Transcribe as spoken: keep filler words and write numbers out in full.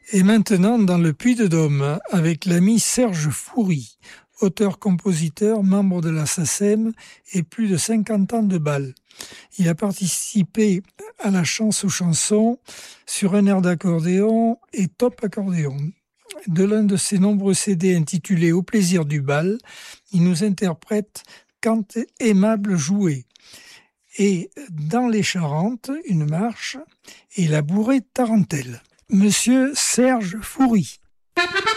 Et maintenant, dans le Puy-de-Dôme, avec l'ami Serge Fourie, auteur-compositeur, membre de la S A C E M et plus de cinquante ans de bal. Il a participé à la chance aux chansons sur un air d'accordéon et top accordéon. De l'un de ses nombreux C D intitulé Au plaisir du bal, il nous interprète Quand aimable jouet. Et dans les Charentes, une marche et la bourrée tarentelle. Monsieur Serge Fourie.